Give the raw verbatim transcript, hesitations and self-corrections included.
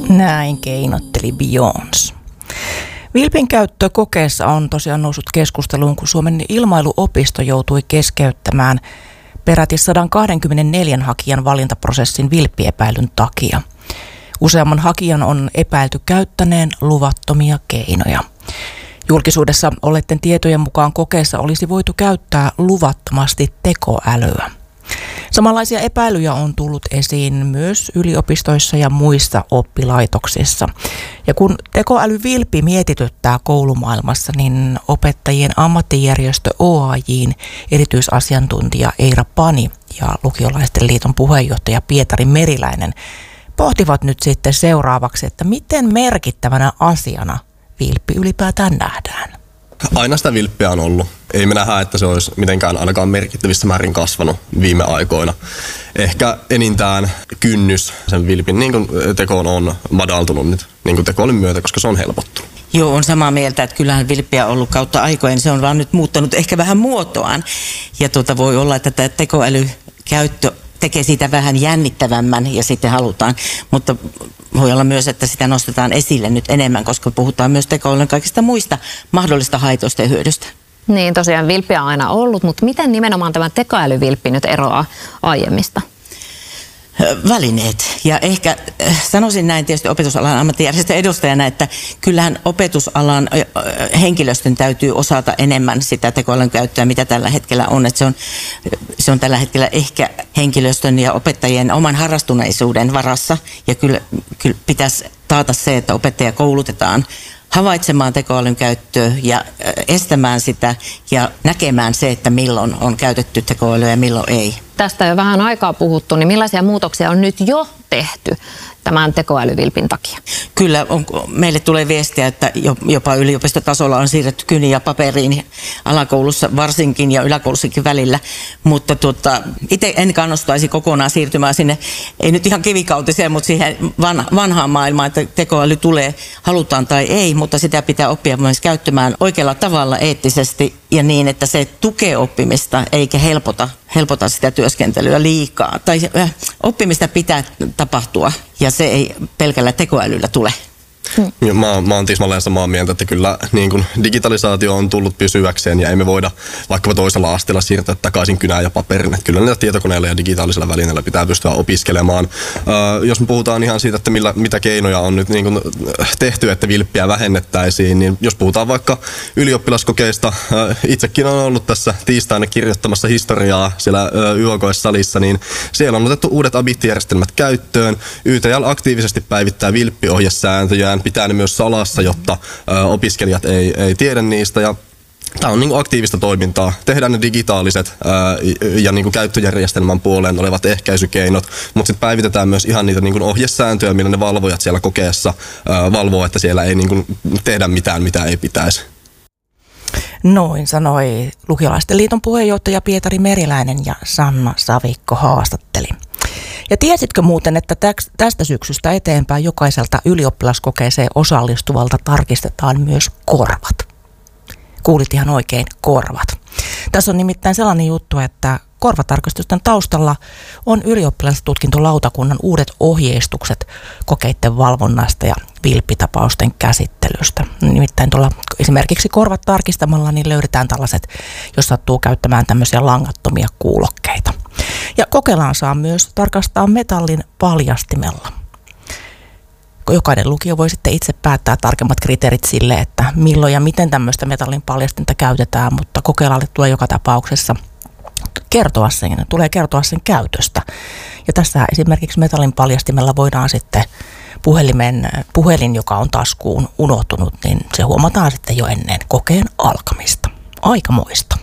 Näin keinotteli Beyoncé. Vilpin käyttö kokeessa on tosiaan noussut keskusteluun, kun Suomen ilmailuopisto joutui keskeyttämään peräti sata kaksikymmentäneljä hakijan valintaprosessin vilppiepäilyn takia. Useamman hakijan on epäilty käyttäneen luvattomia keinoja. Julkisuudessa olleiden tietojen mukaan kokeessa olisi voitu käyttää luvattomasti tekoälyä. Samanlaisia epäilyjä on tullut esiin myös yliopistoissa ja muissa oppilaitoksissa. Ja kun tekoälyvilppi mietityttää koulumaailmassa, niin opettajien ammattijärjestö O A J:n erityisasiantuntija Eira Pani ja Lukiolaisten liiton puheenjohtaja Pietari Meriläinen pohtivat nyt sitten seuraavaksi, että miten merkittävänä asiana vilppi ylipäätään nähdään. Aina sitä vilppiä on ollut. Ei me nähdä, että se olisi mitenkään ainakaan merkittävissä määrin kasvanut viime aikoina. Ehkä enintään kynnys sen vilpin niin kuin tekoon on madaltunut nyt niin kuin tekoälyn myötä, koska se on helpottunut. Joo, on samaa mieltä, että kyllähän vilppiä on ollut kautta aikojen. Se on vaan nyt muuttanut ehkä vähän muotoaan. Ja tuota, voi olla, että tämä tekoälykäyttö tekee siitä vähän jännittävämmän ja sitten halutaan. Mutta voi olla myös, että sitä nostetaan esille nyt enemmän, koska puhutaan myös tekoälyn kaikista muista mahdollista haitoista ja hyödystä. Niin, tosiaan vilppiä on aina ollut, mutta miten nimenomaan tämä tekoälyvilppi nyt eroaa aiemmista? Välineet. Ja ehkä sanoisin näin tietysti opetusalan ammattijärjestön edustajana, että kyllähän opetusalan henkilöstön täytyy osata enemmän sitä tekoälyn käyttöä, mitä tällä hetkellä on. Että se on, se on tällä hetkellä ehkä henkilöstön ja opettajien oman harrastuneisuuden varassa. Ja kyllä, kyllä pitäisi taata se, että opettaja koulutetaan havaitsemaan tekoälyn käyttöä ja estämään sitä ja näkemään se, että milloin on käytetty tekoälyä ja milloin ei. Tästä on jo vähän aikaa puhuttu, niin millaisia muutoksia on nyt jo tehty tämän tekoälyvilpin takia? Kyllä, on, meille tulee viestiä, että jopa yliopistotasolla on siirretty kyni ja paperiin alakoulussa varsinkin ja yläkoulussakin välillä, mutta tuota, itse en kannustaisi kokonaan siirtymään sinne, ei nyt ihan kivikautiseen, mutta siihen vanhaan maailmaan, että tekoäly tulee, halutaan tai ei, mutta sitä pitää oppia myös käyttämään oikealla tavalla eettisesti ja niin, että se tukee oppimista eikä helpota, helpota sitä työskentelyä liikaa. Tai oppimista pitää tapahtua ja se ei pelkällä tekoälyllä tule. Hmm. Mä, mä oon tismalleen samaa mieltä, että kyllä niin kun digitalisaatio on tullut pysyväkseen ja ei me voida vaikka toisella asteella siirtää takaisin kynää ja paperin. Että kyllä näillä tietokoneilla ja digitaalisilla välineillä pitää pystyä opiskelemaan. Äh, jos me puhutaan ihan siitä, että millä, mitä keinoja on nyt niin kun tehty, että vilppiä vähennettäisiin, niin jos puhutaan vaikka ylioppilaskokeista, äh, itsekin on ollut tässä tiistaina kirjoittamassa historiaa siellä äh, Y O K-salissa, niin siellä on otettu uudet abittijärjestelmät käyttöön. Y T L aktiivisesti päivittää vilppiohjesääntöjään, pitää ne myös salassa, jotta ö, opiskelijat ei, ei tiedä niistä. Ja tämä on niin kuin aktiivista toimintaa. Tehdään ne digitaaliset ö, ja niin kuin käyttöjärjestelmän puoleen olevat ehkäisykeinot, mutta sitten päivitetään myös ihan niitä niin kuin ohjesääntöjä, millä ne valvojat siellä kokeessa ö, valvoo, että siellä ei niin kuin tehdä mitään, mitä ei pitäisi. Noin sanoi Lukiolaisten liiton puheenjohtaja Pietari Meriläinen ja Sanna Savikko haastatteli. Ja tiesitkö muuten, että tästä syksystä eteenpäin jokaiselta ylioppilaskokeeseen osallistuvalta tarkistetaan myös korvat? Kuulit ihan oikein, korvat. Tässä on nimittäin sellainen juttu, että korvatarkastusten taustalla on ylioppilastutkintolautakunnan uudet ohjeistukset kokeiden valvonnasta ja vilppitapausten käsittelystä. Nimittäin tuolla esimerkiksi korvat tarkistamalla niin löydetään tällaiset, jos sattuu käyttämään tämmöisiä langattomia kuulokkeita. Ja kokelaan saa myös tarkastaa metallin paljastimella. Jokainen lukio voi sitten itse päättää tarkemmat kriteerit sille, että milloin ja miten tämmöistä metallin paljastinta käytetään, mutta kokeilaalle tulee joka tapauksessa kertoa sen, tulee kertoa sen käytöstä. Ja tässä esimerkiksi metallin paljastimella voidaan sitten puhelimen, puhelin, joka on taskuun unohtunut, niin se huomataan sitten jo ennen kokeen alkamista. Aikamoista.